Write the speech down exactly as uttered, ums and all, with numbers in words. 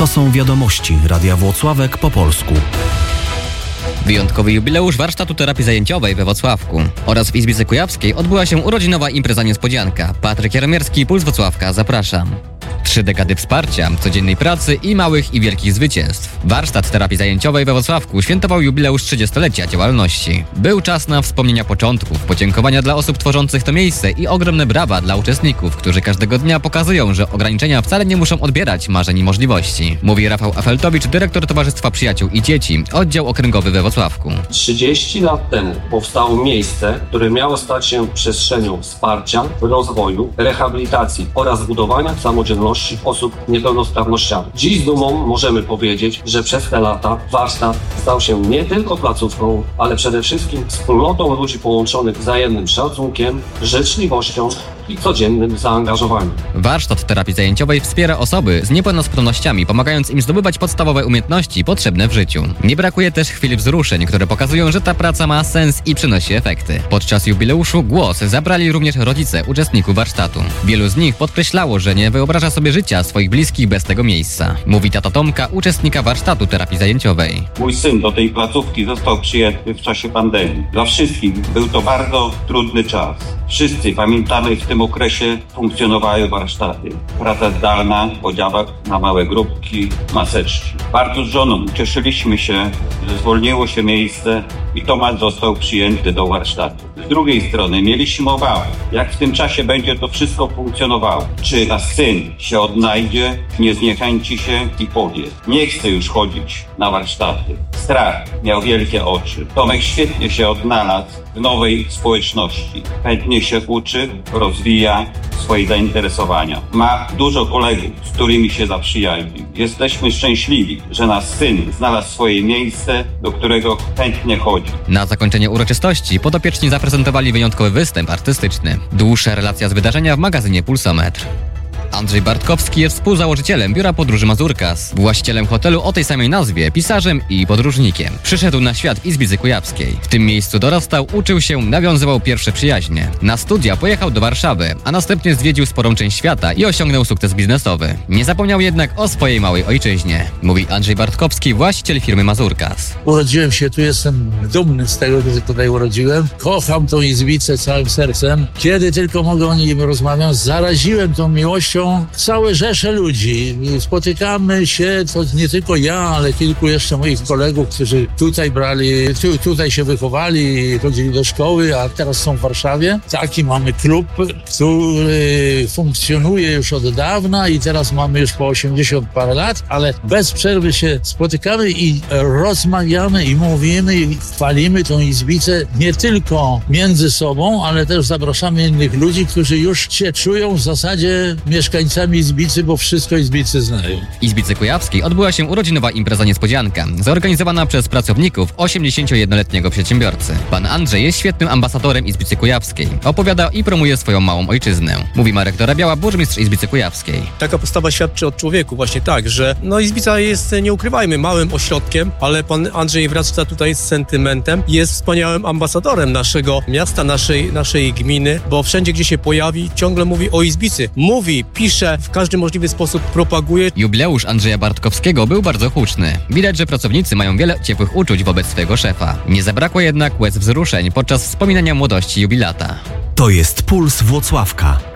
To są wiadomości Radia Włocławek po polsku. Wyjątkowy jubileusz warsztatu terapii zajęciowej we Włocławku oraz w Izbicy Kujawskiej odbyła się urodzinowa impreza niespodzianka. Patryk Jaromierski, Puls Włocławka, zapraszam. Trzy dekady wsparcia, codziennej pracy i małych i wielkich zwycięstw. Warsztat terapii zajęciowej we Włocławku świętował jubileusz trzydziestolecia działalności. Był czas na wspomnienia początków, podziękowania dla osób tworzących to miejsce i ogromne brawa dla uczestników, którzy każdego dnia pokazują, że ograniczenia wcale nie muszą odbierać marzeń i możliwości. Mówi Rafał Afeltowicz, dyrektor Towarzystwa Przyjaciół i Dzieci, oddział okręgowy we Włocławku. trzydzieści lat temu powstało miejsce, które miało stać się przestrzenią wsparcia, rozwoju, rehabilitacji oraz budowania samodzielności osób z niepełnosprawnościami. Dziś z dumą możemy powiedzieć, że przez te lata warsztat stał się nie tylko placówką, ale przede wszystkim wspólnotą ludzi połączonych wzajemnym szacunkiem, życzliwością i codziennym zaangażowaniem. Warsztat terapii zajęciowej wspiera osoby z niepełnosprawnościami, pomagając im zdobywać podstawowe umiejętności potrzebne w życiu. Nie brakuje też chwil wzruszeń, które pokazują, że ta praca ma sens i przynosi efekty. Podczas jubileuszu głos zabrali również rodzice uczestników warsztatu. Wielu z nich podkreślało, że nie wyobraża sobie życia swoich bliskich bez tego miejsca. Mówi tata Tomka, uczestnika warsztatu terapii zajęciowej. Mój syn do tej placówki został przyjęty w czasie pandemii. Dla wszystkich był to bardzo trudny czas. Wszyscy pamiętamy, w tym okresie funkcjonowały warsztaty. Praca zdalna, podział na małe grupki, maseczki. Bardzo z żoną cieszyliśmy się, że zwolniło się miejsce i Tomasz został przyjęty do warsztatu. Z drugiej strony mieliśmy obawy, jak w tym czasie będzie to wszystko funkcjonowało. Czy nasz syn się odnajdzie, nie zniechęci się i powie: nie chcę już chodzić na warsztaty. Strach miał wielkie oczy. Tomek świetnie się odnalazł w nowej społeczności. Chętnie się uczy, rozwija swoje zainteresowania. Ma dużo kolegów, z którymi się zaprzyjaźnił. Jesteśmy szczęśliwi, że nasz syn znalazł swoje miejsce, do którego chętnie chodzi. Na zakończenie uroczystości podopieczni zaprezentowali wyjątkowy występ artystyczny. Dłuższa relacja z wydarzenia w magazynie Pulsometr. Andrzej Bartkowski jest współzałożycielem Biura Podróży Mazurkas, właścicielem hotelu o tej samej nazwie, pisarzem i podróżnikiem. Przyszedł na świat w Izbicy Kujawskiej. W tym miejscu dorastał, uczył się, nawiązywał pierwsze przyjaźnie. Na studia pojechał do Warszawy, a następnie zwiedził sporą część świata i osiągnął sukces biznesowy. Nie zapomniał jednak o swojej małej ojczyźnie. Mówi Andrzej Bartkowski, właściciel firmy Mazurkas. Urodziłem się tu, jestem dumny z tego, że się tutaj urodziłem. Kocham tą Izbicę całym sercem. Kiedy tylko mogę o niej rozmawiać, zaraziłem tą miłością całe rzesze ludzi. Spotykamy się, to nie tylko ja, ale kilku jeszcze moich kolegów, którzy tutaj brali, tu, tutaj się wychowali, chodzili do szkoły, a teraz są w Warszawie. Taki mamy klub, który funkcjonuje już od dawna i teraz mamy już po osiemdziesiąt parę lat, ale bez przerwy się spotykamy i rozmawiamy i mówimy i chwalimy tą Izbicę nie tylko między sobą, ale też zapraszamy innych ludzi, którzy już się czują w zasadzie mieszkańcami Izbicy, bo wszystko Izbicy znają. W Izbicy Kujawskiej odbyła się urodzinowa impreza niespodzianka, zorganizowana przez pracowników osiemdziesięciojednoletniego przedsiębiorcy. Pan Andrzej jest świetnym ambasadorem Izbicy Kujawskiej. Opowiada i promuje swoją małą ojczyznę. Mówi Marek Dorabiała, burmistrz Izbicy Kujawskiej. Taka postawa świadczy o człowieku właśnie tak, że no Izbica jest, nie ukrywajmy, małym ośrodkiem, ale pan Andrzej wraca tutaj z sentymentem. Jest wspaniałym ambasadorem naszego miasta, naszej, naszej gminy, bo wszędzie, gdzie się pojawi, ciągle mówi o Izbicy. Mówi, pisze, w każdy możliwy sposób propaguje. Jubileusz Andrzeja Bartkowskiego był bardzo huczny. Widać, że pracownicy mają wiele ciepłych uczuć wobec swojego szefa. Nie zabrakło jednak łez wzruszeń podczas wspominania młodości jubilata. To jest Puls Włocławka.